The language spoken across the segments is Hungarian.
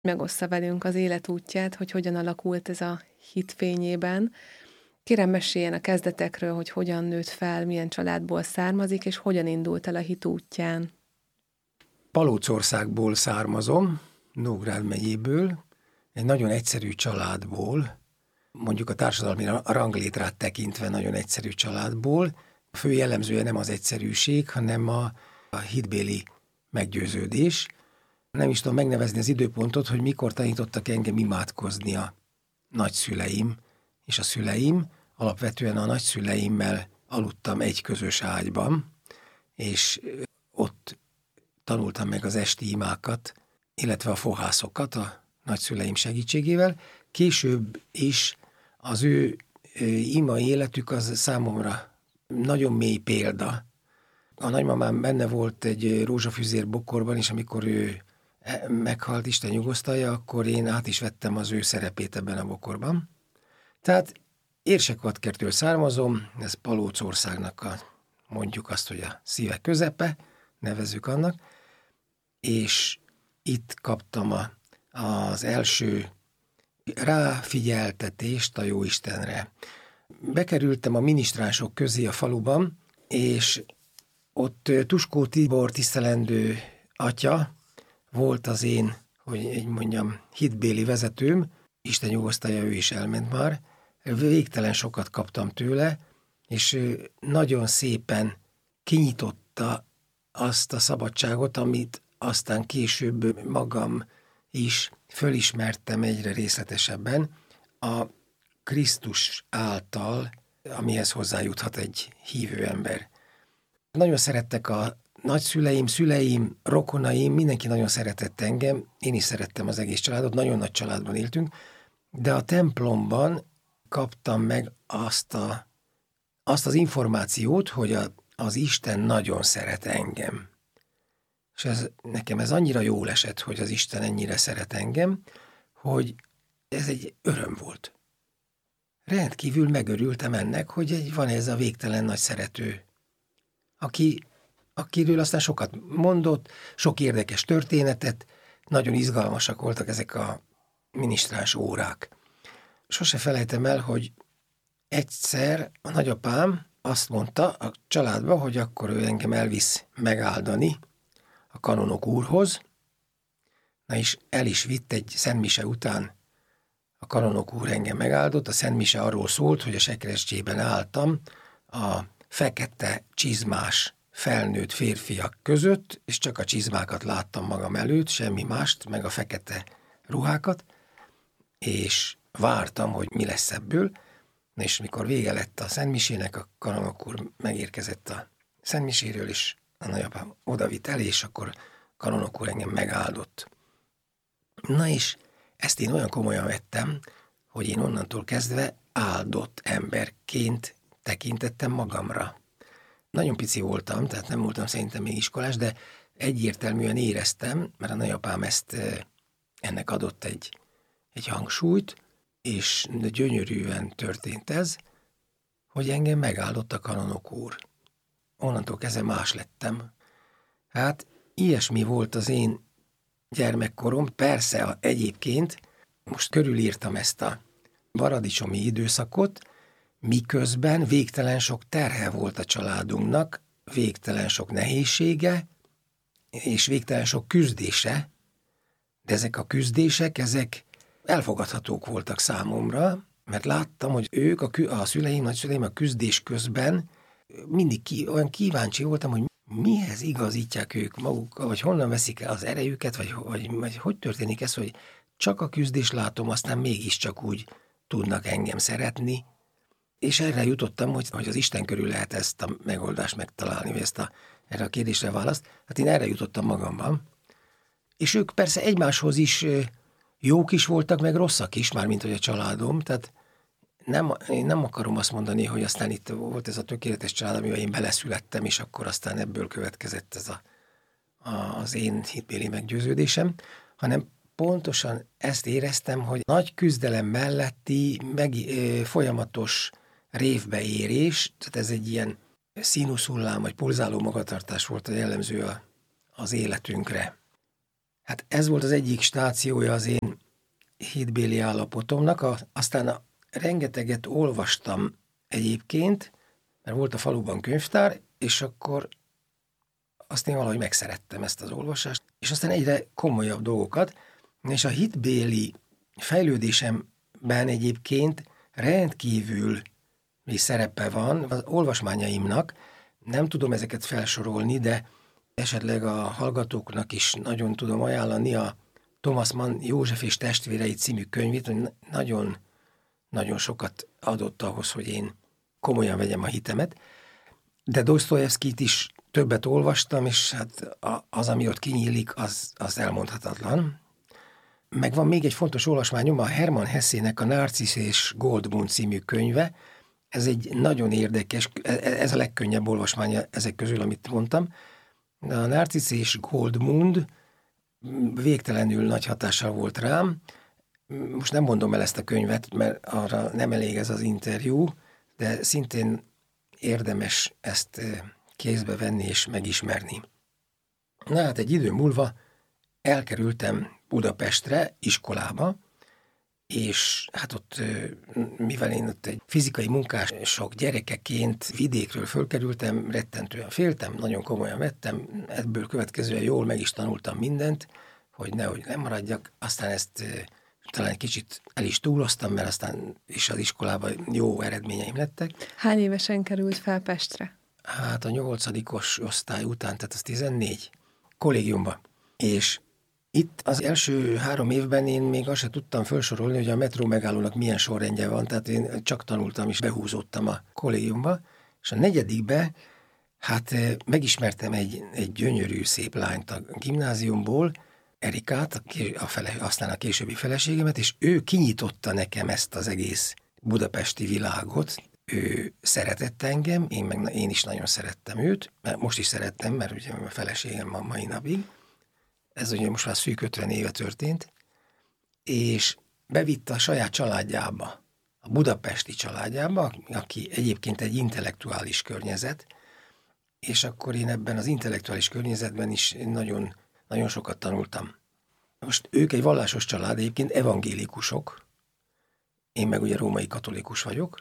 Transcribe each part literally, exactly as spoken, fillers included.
megossza velünk az életútját, hogy hogyan alakult ez a hit fényében. Kérem, meséljen a kezdetekről, hogy hogyan nőtt fel, milyen családból származik, és hogyan indult el a hit útján. Palócországból származom, Nógrád megyéből, egy nagyon egyszerű családból, mondjuk a társadalmi ranglétrát tekintve nagyon egyszerű családból. A fő jellemzője nem az egyszerűség, hanem a, a hitbéli meggyőződés. Nem is tudom megnevezni az időpontot, hogy mikor tanítottak engem imádkozni a nagyszüleim és a szüleim. Alapvetően a nagyszüleimmel aludtam egy közös ágyban, és ott tanultam meg az esti imákat, illetve a fohászokat a nagyszüleim segítségével. Később is az ő ima életük az számomra nagyon mély példa. A nagymamám benne volt egy rózsafüzér bokorban, és amikor ő meghalt, Isten nyugosztalja, akkor én át is vettem az ő szerepét ebben a bokorban. Tehát Érsekvadkertől származom, ez Palócországnak a, mondjuk azt, hogy a szíve közepe, nevezzük annak, és itt kaptam a, az első ráfigyeltetést a Jóistenre. Bekerültem a minisztránsok közé a faluban, és ott Tuskó Tibor tisztelendő atya volt az én, hogy így mondjam, hitbéli vezetőm, Isten nyugosztalja, ő is elment már. Végtelen sokat kaptam tőle, és nagyon szépen kinyitotta azt a szabadságot, amit aztán később magam is fölismertem egyre részletesebben, a Krisztus által, amihez hozzájuthat egy hívő ember. Nagyon szerettek a nagyszüleim, szüleim, rokonaim, mindenki nagyon szeretett engem, én is szerettem az egész családot, nagyon nagy családban éltünk, de a templomban kaptam meg azt, a, azt az információt, hogy a, az Isten nagyon szeret engem. És ez, nekem ez annyira jól esett, hogy az Isten ennyire szeret engem, hogy ez egy öröm volt. Rendkívül megörültem ennek, hogy egy, van ez a végtelen nagy szerető, aki, akiről aztán sokat mondott, sok érdekes történetet, nagyon izgalmasak voltak ezek a minisztráns órák. Sose felejtem el, hogy egyszer a nagyapám azt mondta a családba, hogy akkor ő engem elvisz megáldani a kanonok úrhoz, na és el is vitt egy szentmise után. A kanonok úr engem megáldott, a szentmise arról szólt, hogy a sekrescsében álltam a fekete csizmás felnőtt férfiak között, és csak a csizmákat láttam magam előtt, semmi mást, meg a fekete ruhákat, és vártam, hogy mi lesz ebből, és mikor vége lett a szentmisének, a kanonok úr megérkezett a szentmiséről, és a nagyapám odavitt el, és akkor kanonok úr engem megáldott. Na és ezt én olyan komolyan vettem, hogy én onnantól kezdve áldott emberként tekintettem magamra. Nagyon pici voltam, tehát nem voltam szerintem még iskolás, de egyértelműen éreztem, mert a nagyapám ezt ennek adott egy, egy hangsúlyt, és gyönyörűen történt ez, hogy engem megáldott a kanonok úr. Onnantól kezdve más lettem. Hát ilyesmi volt az én gyermekkorom, persze egyébként most körülírtam ezt a paradicsomi időszakot, miközben végtelen sok terhe volt a családunknak, végtelen sok nehézsége, és végtelen sok küzdése, de ezek a küzdések, ezek elfogadhatók voltak számomra, mert láttam, hogy ők, a, kü- a szüleim, nagyszüleim a küzdés közben mindig ki- olyan kíváncsi voltam, hogy mihez igazítják ők magukkal, vagy honnan veszik el az erejüket, vagy, vagy, vagy hogy történik ez, hogy csak a küzdést látom, aztán mégiscsak úgy tudnak engem szeretni, és erre jutottam, hogy, hogy az Isten körül lehet ezt a megoldást megtalálni, vagy ezt a, erre a kérdésre választ. Hát én erre jutottam magamban. És ők persze egymáshoz is jók is voltak, meg rosszak is, már mint hogy a családom, tehát nem, én nem akarom azt mondani, hogy aztán itt volt ez a tökéletes család, amivel én beleszülettem, és akkor aztán ebből következett ez a, a, az én hitbéli meggyőződésem, hanem pontosan ezt éreztem, hogy nagy küzdelem melletti meg, ö, folyamatos révbeérés, tehát ez egy ilyen színuszhullám, vagy pulzáló magatartás volt a jellemző a, az életünkre. Hát ez volt az egyik stációja az én hitbéli állapotomnak, a, aztán a, rengeteget olvastam egyébként, mert volt a faluban könyvtár, és akkor azt én valahogy megszerettem ezt az olvasást, és aztán egyre komolyabb dolgokat, és a hitbéli fejlődésemben egyébként rendkívül szerepe van az olvasmányaimnak, nem tudom ezeket felsorolni, de esetleg a hallgatóknak is nagyon tudom ajánlani a Thomas Mann József és testvérei című könyvét, hogy nagyon, nagyon sokat adott ahhoz, hogy én komolyan vegyem a hitemet. De Dostoyevskijt is többet olvastam, és hát az, ami ott kinyílik, az, az elmondhatatlan. Meg van még egy fontos olvasmányom, a Hermann Hessének a Narcisz és Goldmund című könyve. Ez egy nagyon érdekes, ez a legkönnyebb olvasmánya ezek közül, amit mondtam. A Narcisz és Goldmund végtelenül nagy hatással volt rám. Most nem mondom el ezt a könyvet, mert arra nem elég ez az interjú, de szintén érdemes ezt kézbe venni és megismerni. Na hát egy idő múlva elkerültem Budapestre, iskolába, és hát ott, mivel én ott egy fizikai munkások gyerekeként vidékről fölkerültem, rettentően féltem, nagyon komolyan vettem, ebből következően jól meg is tanultam mindent, hogy nehogy nem maradjak, aztán ezt talán egy kicsit el is túloztam, mert aztán is az iskolában jó eredményeim lettek. Hány évesen került fel Pestre? Hát a nyolcadikos osztály után, tehát az tizennégy, kollégiumba. És itt az első három évben én még azt sem tudtam felsorolni, hogy a metró megállónak milyen sorrendje van, tehát én csak tanultam és behúzódtam a kollégiumba, és a negyedikbe hát megismertem egy, egy gyönyörű szép lányt a gimnáziumból, Erikát, a fele, aztán a későbbi feleségemet, és ő kinyitotta nekem ezt az egész budapesti világot. Ő szeretett engem, én, meg, én is nagyon szerettem őt, mert most is szerettem, mert ugye a feleségem a mai napig. Ez ugye most már szűk ötven éve történt, és bevitte a saját családjába, a budapesti családjába, aki egyébként egy intellektuális környezet, és akkor én ebben az intellektuális környezetben is nagyon, nagyon sokat tanultam. Most ők egy vallásos család, egyébként evangélikusok, én meg ugye római katolikus vagyok,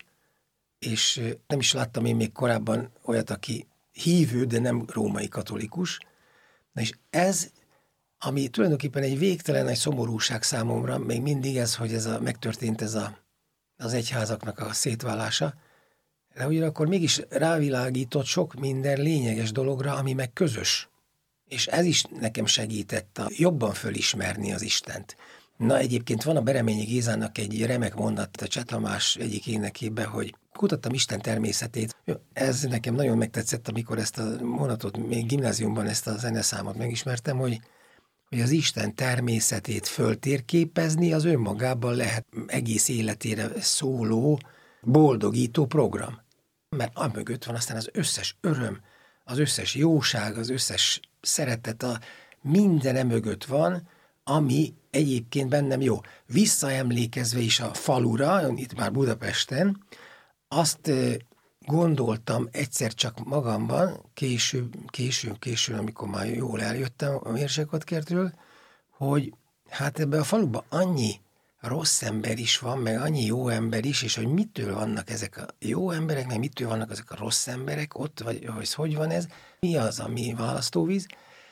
és nem is láttam én még korábban olyat, aki hívő, de nem római katolikus. Na és ez, ami tulajdonképpen egy végtelen nagy szomorúság számomra, még mindig ez, hogy ez a, megtörtént ez a, az egyházaknak a szétválása, de ugyanakkor mégis rávilágított sok minden lényeges dologra, ami meg közös. És ez is nekem segített a jobban fölismerni az Istent. Na egyébként van a Bereményi Gézának egy remek mondat a Cseh Tamás egyik énekében, hogy kutattam Isten természetét. Ez nekem nagyon megtetszett, amikor ezt a mondatot, még gimnáziumban ezt a zeneszámot megismertem, hogy, hogy az Isten természetét föltérképezni az önmagában lehet egész életére szóló, boldogító program. Mert amögött van aztán az összes öröm, az összes jóság, az összes szeretet, a minden emögött van, ami egyébként bennem jó. Visszaemlékezve is a falura, itt már Budapesten, azt gondoltam egyszer csak magamban, később, később, később, amikor már jól eljöttem a Mérsékotkertről, hogy hát ebben a faluban annyi rossz ember is van, meg annyi jó ember is, és hogy mitől vannak ezek a jó emberek, meg mitől vannak ezek a rossz emberek ott, vagy hogy hogy van ez, mi az, ami választóvíz,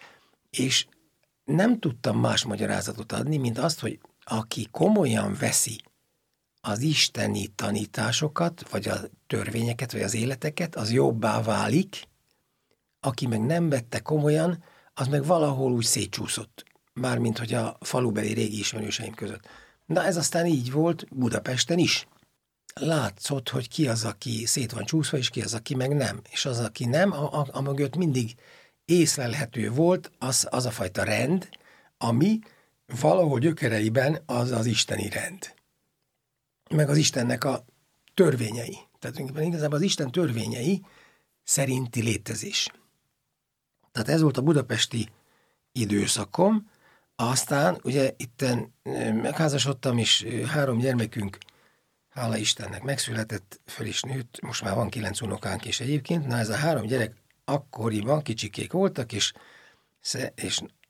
és nem tudtam más magyarázatot adni, mint azt, hogy aki komolyan veszi az isteni tanításokat, vagy a törvényeket, vagy az életeket, az jobbá válik, aki meg nem vette komolyan, az meg valahol úgy szétcsúszott, mármint hogy a falubeli régi ismerőseim között. Na ez aztán így volt Budapesten is. Látszott, hogy ki az, aki szét van csúszva, és ki az, aki meg nem. És az, aki nem, a, a, a mögött mindig észlelhető volt az, az a fajta rend, ami valahogy gyökereiben az az isteni rend. Meg az Istennek a törvényei. Tehát igazából az Isten törvényei szerinti létezés. Tehát ez volt a budapesti időszakom. Aztán ugye itten megházasodtam, és három gyermekünk, hála Istennek, megszületett, föl is nőtt, most már van kilenc unokánk is egyébként. Na ez a három gyerek akkoriban kicsikék voltak, és, és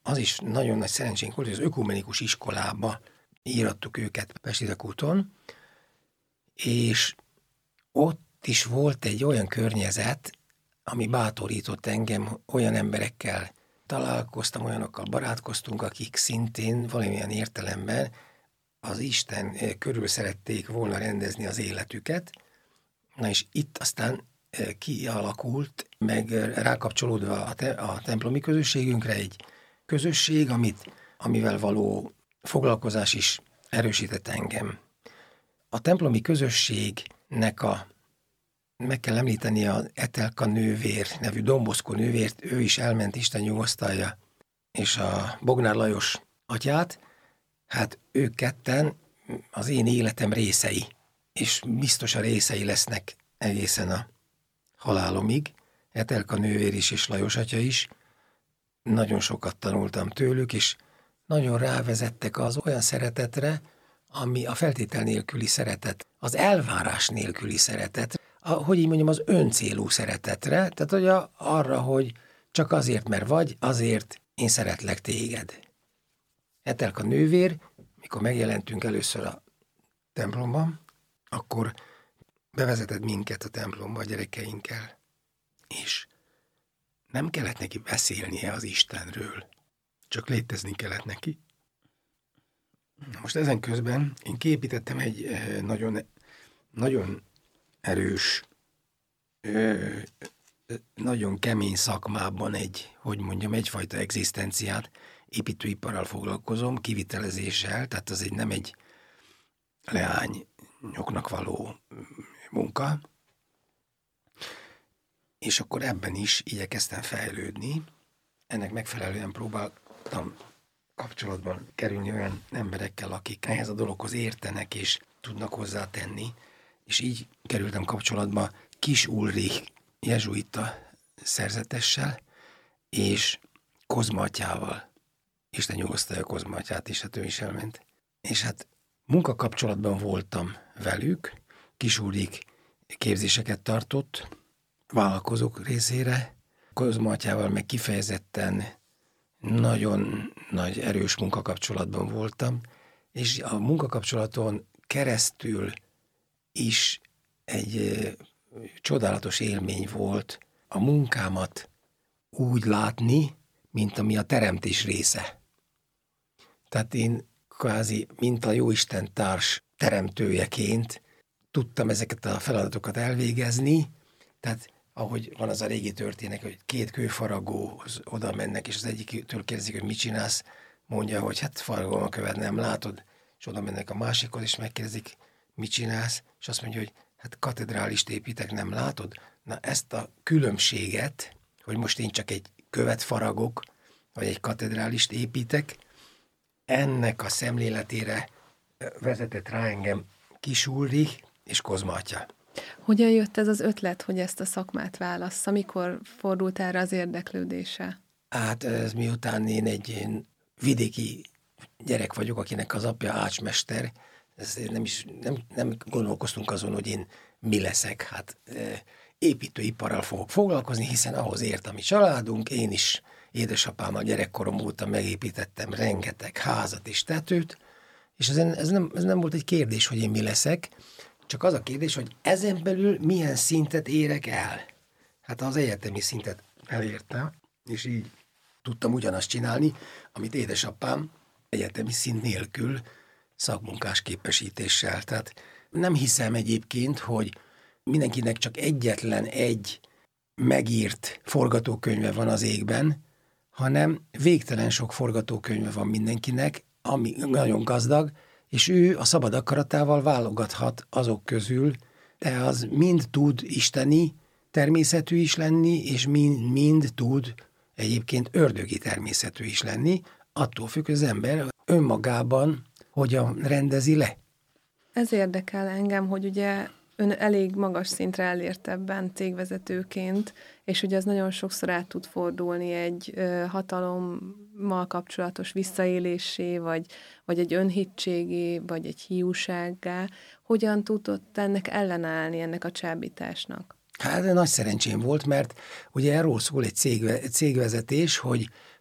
az is nagyon nagy szerencsénk volt, hogy az ökumenikus iskolába írattuk őket Pesti-úton, és ott is volt egy olyan környezet, ami bátorított engem, olyan emberekkel találkoztam, olyanokkal barátkoztunk, akik szintén valamilyen értelemben az Isten körül szerették volna rendezni az életüket. Na és itt aztán kialakult, meg rákapcsolódva a, te, a templomi közösségünkre egy közösség, amit, amivel való foglalkozás is erősített engem. A templomi közösségnek a, meg kell említeni az Etelka nővér nevű Don Bosco nővért, ő is elment, Isten nyugosztalja, és a Bognár Lajos atyát, hát ők ketten az én életem részei, és biztos a részei lesznek egészen a halálomig. Etelka nővér is, és Lajos atya is. Nagyon sokat tanultam tőlük, és nagyon rávezettek az olyan szeretetre, ami a feltétel nélküli szeretet, az elvárás nélküli szeretet, a, hogy így mondjam, az öncélú szeretetre, tehát hogy a, arra, hogy csak azért, mert vagy, azért én szeretlek téged. Etelka nővér, mikor megjelentünk először a templomban, akkor bevezetett minket a templomba a gyerekeinkkel, és nem kellett neki beszélnie az Istenről, csak létezni kellett neki. Most ezen közben én kiépítettem egy nagyon, nagyon erős, nagyon kemény szakmában egy, hogy mondjam, egyfajta egzisztenciát, építőiparral foglalkozom, kivitelezéssel, tehát az egy nem egy leányoknak való munka, és akkor ebben is igyekeztem fejlődni. Ennek megfelelően próbáltam kapcsolatban kerülni olyan emberekkel, akik ehhez a dologhoz értenek és tudnak hozzátenni, és így kerültem kapcsolatba Kis Ulrich jezsuita szerzetessel, és Kozma atyával. Isten nyugosztalja Kozma atyát is, hát ő is elment. És hát munkakapcsolatban voltam velük, Kis Ulrich képzéseket tartott vállalkozók részére, Kozma atyával meg kifejezetten nagyon nagy erős munkakapcsolatban voltam, és a munkakapcsolaton keresztül is egy csodálatos élmény volt a munkámat úgy látni, mint ami a teremtés része. Tehát én kvázi, mint a Jóisten társ teremtőjeként tudtam ezeket a feladatokat elvégezni, tehát ahogy van az a régi történet, hogy két kőfaragóhoz oda mennek, és az egyiktől kérdezik, hogy mit csinálsz, mondja, hogy hát faragom a követ, nem látod, és oda mennek a másikhoz, és megkérdezik, mit csinálsz, és azt mondja, hogy hát katedrálist építek, nem látod? Na ezt a különbséget, hogy most én csak egy követ faragok, vagy egy katedrálist építek, ennek a szemléletére vezetett rá engem Kis Ulrich és Kozma atya. Hogyan jött ez az ötlet, hogy ezt a szakmát válassza? Mikor fordult erre az érdeklődése? Hát ez miután én egy én vidéki gyerek vagyok, akinek az apja ácsmester, ez nem is nem, nem gondolkoztunk azon, hogy én mi leszek. Hát építőiparral fogok foglalkozni, hiszen ahhoz ért a mi családunk, én is édesapámmal gyerekkorom óta megépítettem rengeteg házat és tetőt, és ez, ez, nem, ez nem volt egy kérdés, hogy én mi leszek, csak az a kérdés, hogy ezen belül milyen szintet érek el. Hát az egyetemi szintet elértem, és így tudtam ugyanazt csinálni, amit édesapám egyetemi szint nélkül szakmunkás képesítéssel. Tehát nem hiszem egyébként, hogy mindenkinek csak egyetlen egy megírt forgatókönyve van az égben, hanem végtelen sok forgatókönyve van mindenkinek, ami nagyon gazdag, és ő a szabad akaratával válogathat azok közül, de az mind tud isteni természetű is lenni, és mind, mind tud egyébként ördögi természetű is lenni, attól függ, hogy az ember önmagában hogyan rendezi le. Ez érdekel engem, hogy ugye ön elég magas szintre elért ebben cégvezetőként, és ugye az nagyon sokszor át tud fordulni egy ö, hatalommal kapcsolatos visszaélésé, vagy, vagy egy önhitségé, vagy egy hiúsággá. Hogyan tudott ennek ellenállni, ennek a csábításnak? Hát nagy szerencsém volt, mert ugye erről szól egy cég, cégvezetés, hogy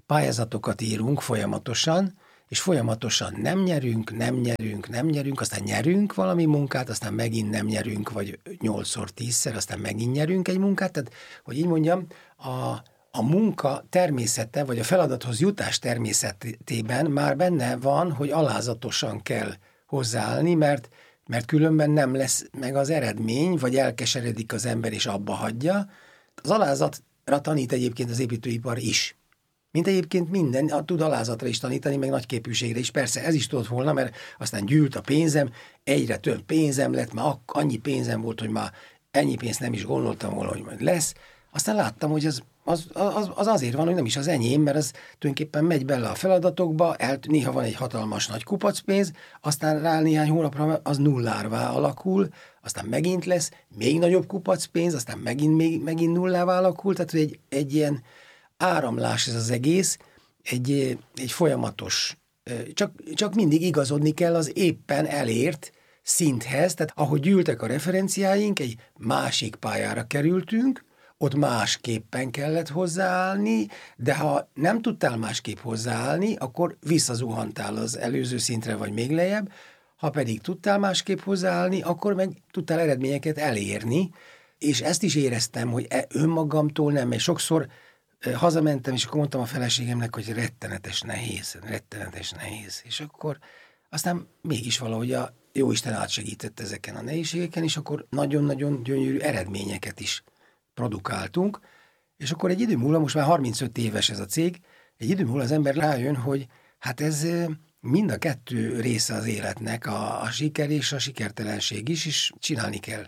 pályázatokat írunk folyamatosan, és folyamatosan nem nyerünk, nem nyerünk, nem nyerünk, aztán nyerünk valami munkát, aztán megint nem nyerünk, vagy nyolcszor, tízszer, aztán megint nyerünk egy munkát. Tehát, hogy így mondjam, a, a munka természete, vagy a feladathoz jutás természetében már benne van, hogy alázatosan kell hozzáállni, mert, mert különben nem lesz meg az eredmény, vagy elkeseredik az ember, és abba hagyja. Az alázatra tanít egyébként az építőipar is. Mint egyébként minden, tud alázatra is tanítani, meg nagyképűségre is. Persze ez is tudott volna, mert aztán gyűlt a pénzem, egyre több pénzem lett, már annyi pénzem volt, hogy már ennyi pénzt nem is gondoltam volna, hogy majd lesz. Aztán láttam, hogy az, az, az, az azért van, hogy nem is az enyém, mert az tulajdonképpen megy bele a feladatokba, el, néha van egy hatalmas nagy kupacpénz, aztán rá néhány hónapra az nullárvá alakul, aztán megint lesz még nagyobb kupacpénz, aztán megint, még, megint nullává alakul, tehát egy, egy ilyen áramlás ez az egész, egy, egy folyamatos, csak, csak mindig igazodni kell az éppen elért szinthez, tehát ahogy gyűltek a referenciáink, egy másik pályára kerültünk, ott másképpen kellett hozzáállni, de ha nem tudtál másképp hozzáállni, akkor visszazuhantál az előző szintre, vagy még lejjebb, ha pedig tudtál másképp hozzáállni, akkor meg tudtál eredményeket elérni, és ezt is éreztem, hogy önmagamtól nem, mert sokszor hazamentem, és akkor mondtam a feleségemnek, hogy rettenetes nehéz, rettenetes nehéz. És akkor aztán mégis valahogy a Jóisten átsegített ezeken a nehézségeken, és akkor nagyon-nagyon gyönyörű eredményeket is produkáltunk. És akkor egy idő múlva, most már harmincöt éves ez a cég, egy idő múlva az ember rájön, hogy hát ez mind a kettő része az életnek, a, a siker és a sikertelenség is, és csinálni kell.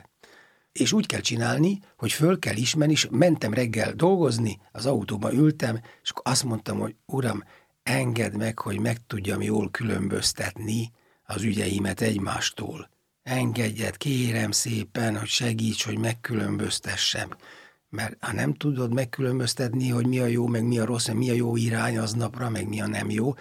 És úgy kell csinálni, hogy föl kell ismerni, és mentem reggel dolgozni, az autóba ültem, és azt mondtam, hogy uram, engedd meg, hogy meg tudjam jól különböztetni az ügyeimet egymástól. Engedjed, kérem szépen, hogy segíts, hogy megkülönböztessem. Mert ha nem tudod megkülönböztetni, hogy mi a jó, meg mi a rossz, meg mi a jó irány aznapra, meg mi a nem jó,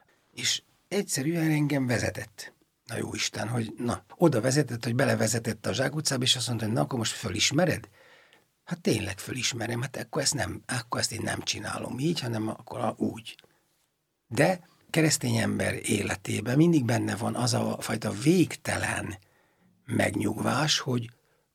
és egyszerűen engem vezetett. Na jó Isten, hogy na, oda vezetett, hogy belevezetett a zsákutcába, és azt mondta, hogy na, akkor most fölismered? Hát tényleg fölismerem, hát akkor ezt, nem, akkor ezt én nem csinálom így, hanem akkor úgy. De keresztény ember életében mindig benne van az a fajta végtelen megnyugvás, hogy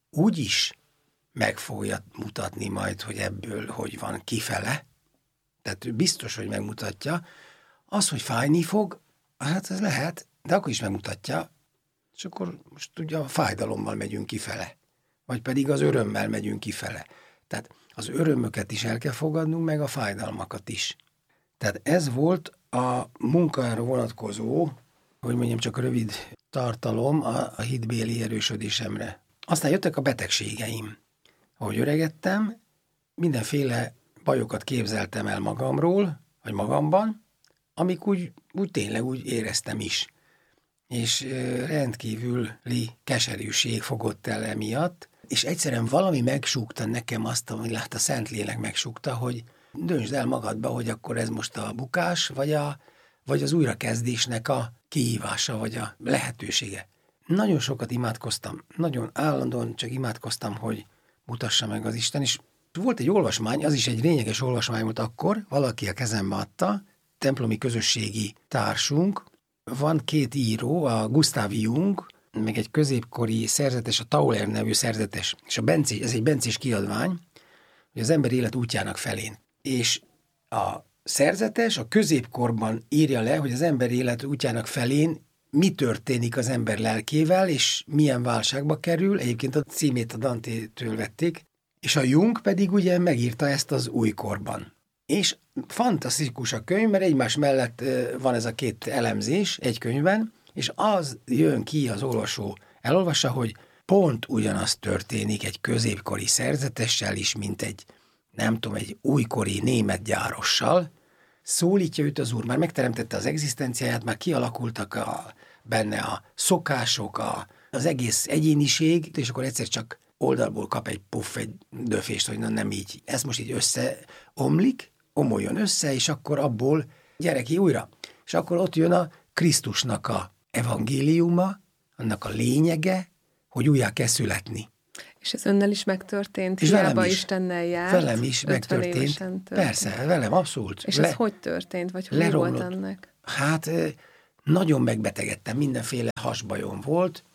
úgyis meg fogja mutatni majd, hogy ebből hogy van kifele. Tehát biztos, hogy megmutatja. Az, hogy fájni fog, hát ez lehet, de akkor is megmutatja, és akkor most ugye a fájdalommal megyünk kifele, vagy pedig az örömmel megyünk kifele. Tehát az örömöket is el kell fogadnunk, meg a fájdalmakat is. Tehát ez volt a munkára vonatkozó, hogy mondjam, csak rövid tartalom a, a hitbéli erősödésemre. Aztán jöttek a betegségeim. Ahogy öregettem, mindenféle bajokat képzeltem el magamról, vagy magamban, amik úgy, úgy tényleg úgy éreztem is. És rendkívüli keserűség fogott el emiatt, és egyszerűen valami megsúgta nekem azt, amit lát a Szentlélek megsúgta, hogy döntsd el magadba, hogy akkor ez most a bukás, vagy, a, vagy az újrakezdésnek a kihívása, vagy a lehetősége. Nagyon sokat imádkoztam, nagyon állandóan csak imádkoztam, hogy mutassa meg az Isten, és volt egy olvasmány, az is egy lényeges olvasmány volt akkor, valaki a kezembe adta, templomi közösségi társunk, van két író, a Gustav Jung, meg egy középkori szerzetes, a Tauler nevű szerzetes, és a Bencés, ez egy bencés kiadvány, hogy az ember élet útjának felén. És a szerzetes a középkorban írja le, hogy az ember élet útjának felén mi történik az ember lelkével, és milyen válságba kerül. Egyébként a címét a Dantétől vették, és a Jung pedig ugye megírta ezt az újkorban. És fantasztikus a könyv, mert egymás mellett van ez a két elemzés egy könyvben, és az jön ki, az olvasó elolvassa, hogy pont ugyanaz történik egy középkori szerzetessel is, mint egy, nem tudom, egy újkori német gyárossal. Szólítja őt az Úr, már megteremtette az egzisztenciáját, már kialakultak a, benne a szokások, a, az egész egyéniség, és akkor egyszer csak oldalból kap egy puff, egy döfést, hogy na nem így. Ez most így összeomlik, omoljon össze, és akkor abból gyere ki újra. És akkor ott jön a Krisztusnak a evangéliuma, annak a lényege, hogy újjá kell születni. És ez önnel is megtörtént? És hiába is. Istennel járt? Velem is megtörtént. Persze, velem abszolút. És Le, ez hogy történt? Vagy hogy volt ennek? Hát nagyon megbetegedtem, mindenféle hasbajom volt,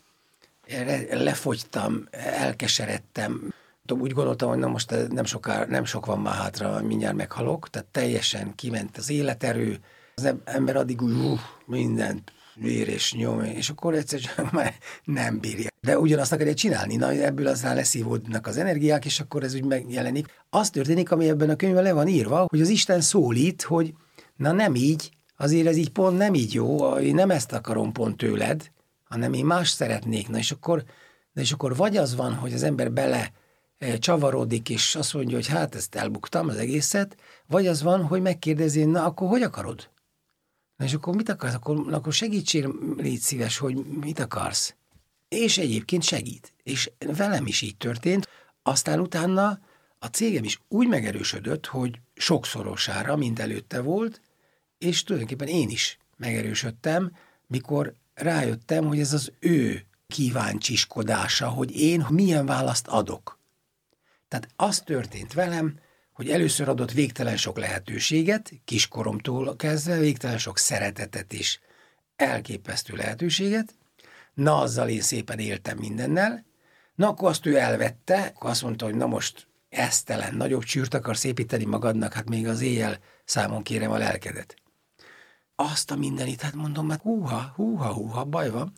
lefogytam, elkeseredtem. Úgy gondoltam, hogy na most nem, soká, nem sok van már hátra, mindjárt meghalok, tehát teljesen kiment az életerő. Az ember addig úgy, uh, mindent vér és nyom, és akkor egyszer csak már nem bírja. De ugyanazt akarja csinálni, na ebből aztán leszívódnak az energiák, és akkor ez úgy megjelenik. Az történik, ami ebben a könyvben le van írva, hogy az Isten szólít, hogy na nem így, azért ez így pont nem így jó, én nem ezt akarom pont tőled, hanem én más szeretnék. Na és akkor, na és akkor vagy az van, hogy az ember bele csavarodik, és azt mondja, hogy hát ezt elbuktam az egészet, vagy az van, hogy megkérdezi, na akkor hogy akarod? Na és akkor mit akarsz? Akkor, akkor segítsél, légy szíves, hogy mit akarsz. És egyébként segít. És velem is így történt. Aztán utána a cégem is úgy megerősödött, hogy sokszorosára, mint előtte volt, és tulajdonképpen én is megerősödtem, mikor rájöttem, hogy ez az ő kíváncsiskodása, hogy én milyen választ adok. Tehát az történt velem, hogy először adott végtelen sok lehetőséget, kiskoromtól kezdve, végtelen sok szeretetet is, elképesztő lehetőséget. Na, azzal én szépen éltem mindennel. Na, akkor azt ő elvette, akkor azt mondta, hogy na most esztelen, nagyobb csűrt akarsz építeni magadnak, hát még az éjjel számon kérem a lelkedet. Azt a mindenit, hát mondom, hát húha, húha, húha, baj van.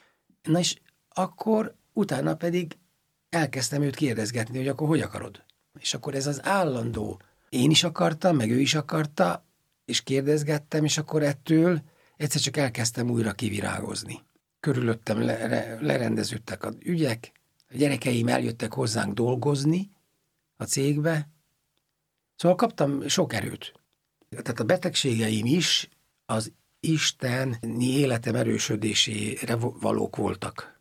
Na és akkor utána pedig elkezdtem őt kérdezgetni, hogy akkor hogy akarod? És akkor ez az állandó, én is akartam, meg ő is akarta, és kérdezgettem, és akkor ettől egyszer csak elkezdtem újra kivirágozni. Körülöttem le, lerendeződtek az ügyek, a gyerekeim eljöttek hozzánk dolgozni a cégbe, szóval kaptam sok erőt. Tehát a betegségeim is az isteni életem erősödésére valók voltak.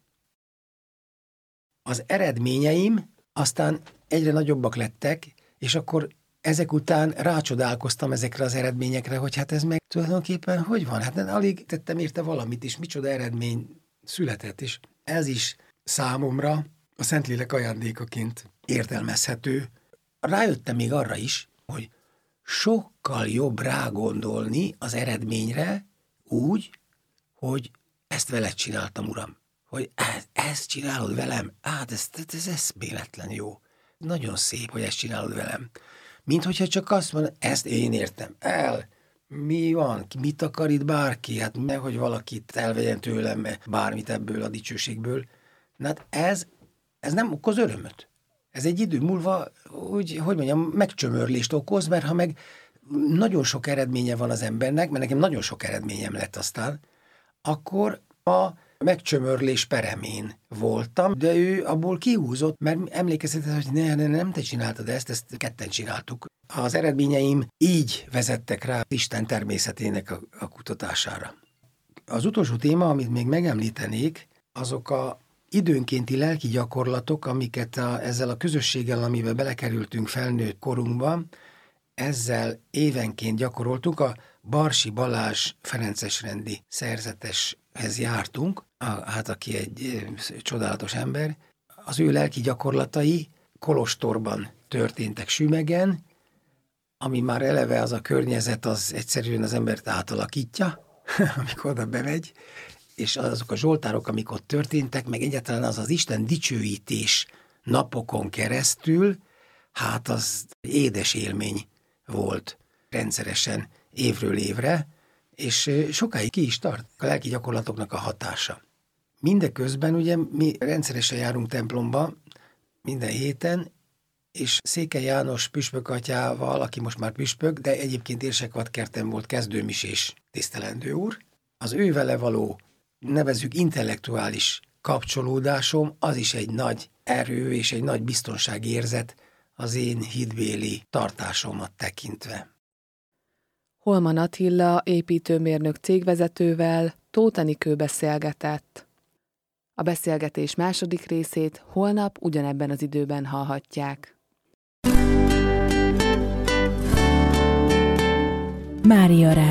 Az eredményeim aztán egyre nagyobbak lettek, és akkor ezek után rácsodálkoztam ezekre az eredményekre, hogy hát ez meg tulajdonképpen hogy van? Hát nem, alig tettem érte valamit, és micsoda eredmény született, és ez is számomra a Szentlélek ajándékaként értelmezhető. Rájöttem még arra is, hogy sokkal jobb rágondolni az eredményre úgy, hogy ezt veled csináltam, Uram. Hogy ezt, ezt csinálod velem? Hát ez, ez, ez eszméletlen jó. Nagyon szép, hogy ezt csinálod velem. Mint hogyha csak azt mondod, ezt én értem el. Mi van? Mit akar itt bárki? Hát nehogy valakit elvegyen tőlem bármit ebből a dicsőségből. Na hát ez, ez nem okoz örömöt. Ez egy idő múlva, úgy, hogy mondjam, megcsömörlést okoz, mert ha meg nagyon sok eredménye van az embernek, mert nekem nagyon sok eredményem lett aztán, akkor a megcsömörlés peremén voltam, de ő abból kihúzott, mert emlékeztetett, hogy ne, ne, nem te csináltad ezt, ezt ketten csináltuk. Az eredményeim így vezettek rá Isten természetének a, a kutatására. Az utolsó téma, amit még megemlítenék, azok a időnkénti lelki gyakorlatok, amiket a, ezzel a közösséggel, amivel belekerültünk felnőtt korunkban, ezzel évenként gyakoroltuk. A Barsi Balázs ferencesrendi szerzeteshez jártunk, a, hát aki egy e, csodálatos ember. Az ő lelki gyakorlatai Kolostorban történtek Sümegen, ami már eleve az a környezet, az egyszerűen az embert átalakítja, amikor oda bemegy, és azok a zsoltárok, amik ott történtek, meg egyáltalán az az Isten dicsőítés napokon keresztül, hát az édes élmény volt rendszeresen évről évre, és sokáig ki is tart a lelki gyakorlatoknak a hatása. Mindeközben ugye mi rendszeresen járunk templomba minden héten, és Székely János püspök atyával, aki most már püspök, de egyébként Érsekvadkerten volt kezdőmisés tisztelendő úr, az ő vele való, nevezzük intellektuális kapcsolódásom, az is egy nagy erő és egy nagy biztonságérzet az én hitbéli tartásomat tekintve. Holman Attila építőmérnök cégvezetővel Tóth Enikő beszélgetett. A beszélgetés második részét holnap ugyanebben az időben hallhatják. Mária